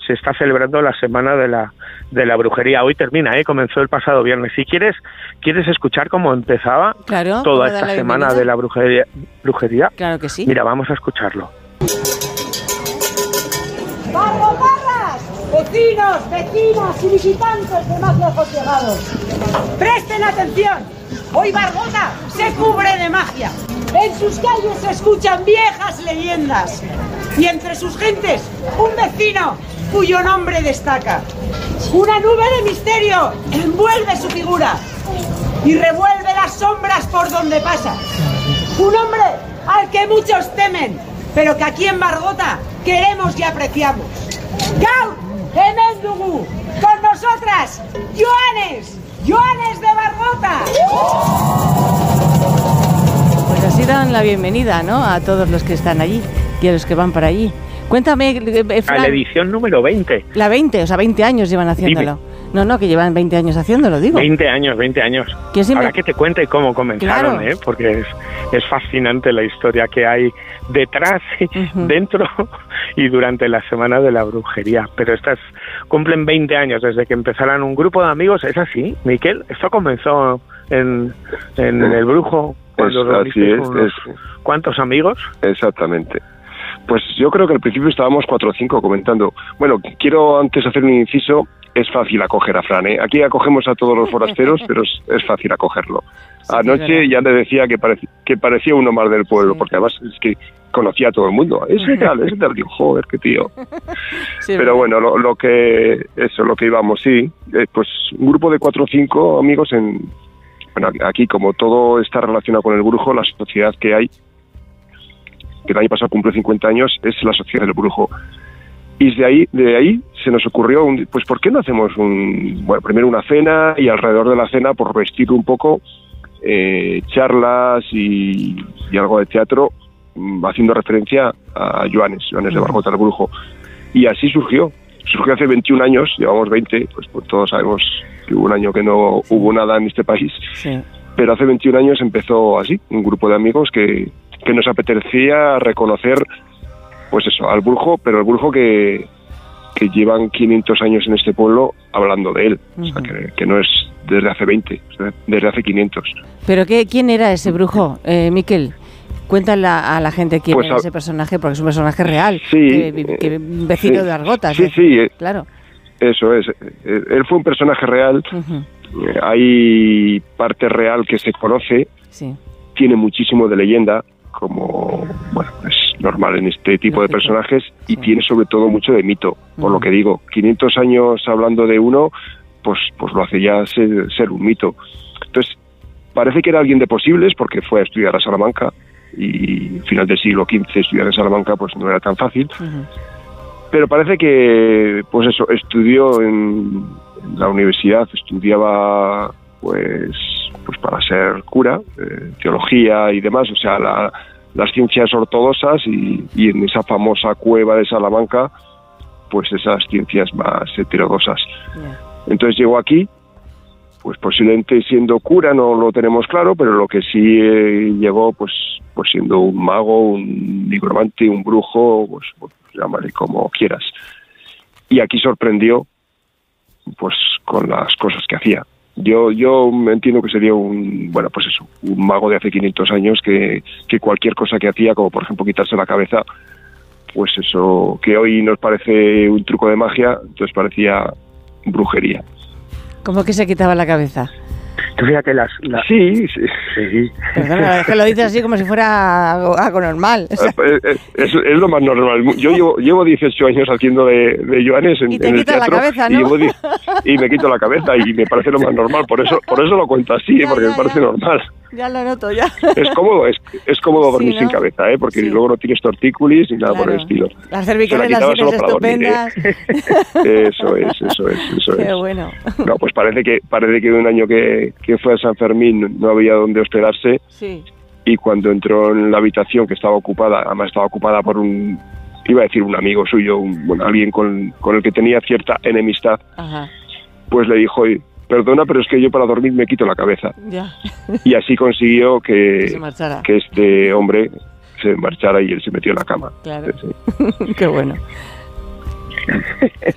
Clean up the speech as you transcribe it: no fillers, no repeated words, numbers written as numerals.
se está celebrando la Semana de la Brujería. Hoy termina, comenzó el pasado viernes. Si quieres escuchar cómo empezaba toda esta Semana de la Brujería, claro que sí. Mira, vamos a escucharlo. ¡Barrotarras! Vecinos, vecinas y visitantes de más lejos llegados, ¡presten atención! Hoy Bargota se cubre de magia. En sus calles se escuchan viejas leyendas y entre sus gentes un vecino cuyo nombre destaca. Una nube de misterio envuelve su figura y revuelve las sombras por donde pasa. Un hombre al que muchos temen, pero que aquí en Bargota queremos y apreciamos. ¡Gaut Hemendugu! ¡Con nosotras, Joanes de Bargota! Pues así dan la bienvenida, ¿no?, a todos los que están allí y a los que van para allí. Cuéntame, Fran. A la edición número 20. La 20, o sea, 20 años llevan haciéndolo. Dime. No, que llevan 20 años haciéndolo, digo. 20 años. Ahora que te cuente cómo comenzaron, claro. Porque es fascinante la historia que hay detrás, dentro y durante la Semana de la Brujería. Pero estas cumplen 20 años desde que empezaron un grupo de amigos. ¿Es así, Miquel? Esto comenzó en El Brujo. Así es. ¿Cuántos amigos? Exactamente. Pues yo creo que al principio estábamos 4 o 5 comentando. Bueno, quiero antes hacer un inciso. Es fácil acoger a Fran, ¿eh? Aquí acogemos a todos los forasteros, pero es fácil acogerlo. Sí, anoche ya le decía que parecía uno más del pueblo, porque además es que conocía a todo el mundo. Ese tal, digo, joder, qué tío. Sí, pero bueno, lo que íbamos, sí. Pues un grupo de 4 o 5 amigos bueno, aquí como todo está relacionado con el brujo, la sociedad que hay, que el año pasado cumple 50 años, es la sociedad del brujo. Y de ahí se nos ocurrió, pues ¿por qué no hacemos primero una cena y alrededor de la cena, por vestir un poco, charlas y algo de teatro, haciendo referencia a Joanes de Bargota, el brujo. Y así surgió hace 21 años, llevamos 20, pues todos sabemos que hubo un año que no hubo nada en este país, sí. Pero hace 21 años empezó así, un grupo de amigos que nos apetecía reconocer, pues eso, al brujo, pero el brujo que llevan 500 años en este pueblo hablando de él, o sea, que no es desde hace 20, desde hace 500. ¿Pero quién era ese brujo, Miquel? Cuéntale a la gente quién era ese personaje, porque es un personaje real, sí, que vecino de Argotas. Sí, claro. Eso es. Él fue un personaje real. Hay parte real que se conoce. Sí. Tiene muchísimo de leyenda, como es normal en este tipo de personajes, y tiene sobre todo mucho de mito, por lo que digo, 500 años hablando de uno, pues lo hace ya ser un mito. Entonces, parece que era alguien de posibles, porque fue a estudiar a Salamanca, y final del siglo XV estudiar en Salamanca pues no era tan fácil, pero parece que pues eso, estudió en la universidad, estudiaba pues para ser cura, teología y demás, o sea, las ciencias ortodoxas, y en esa famosa cueva de Salamanca, pues esas ciencias más heterodoxas. Entonces llegó aquí, pues posiblemente siendo cura, no lo tenemos claro, pero lo que sí llegó pues siendo un mago, un nigromante, un brujo, pues llámale como quieras. Y aquí sorprendió pues con las cosas que hacía. Yo me entiendo que sería un mago de hace 500 años que cualquier cosa que hacía, como por ejemplo quitarse la cabeza, pues eso que hoy nos parece un truco de magia, entonces parecía brujería. ¿Cómo que se quitaba la cabeza? Tú fíjate Sí. Perdona, es que lo dices así como si fuera algo normal. O sea. Es lo más normal. Yo llevo 18 años haciendo de Joanes en el teatro. Y te quitas la cabeza, ¿no? Y me quito la cabeza y me parece lo más normal. Por eso lo cuento así, porque me parece normal. Ya lo noto, ya. Es cómodo dormir sin cabeza, porque luego no tienes tortícolis ni nada por el estilo. Las cervicales las tienes estupendas. Eso es. Qué bueno. No, pues parece que un año que fue a San Fermín no había donde hospedarse. Sí. Y cuando entró en la habitación, que estaba ocupada, además estaba ocupada por un amigo suyo, alguien con el que tenía cierta enemistad, pues le dijo: perdona, pero es que yo para dormir me quito la cabeza. Ya. Y así consiguió que este hombre se marchara y él se metió en la cama. Claro. Sí. Qué bueno.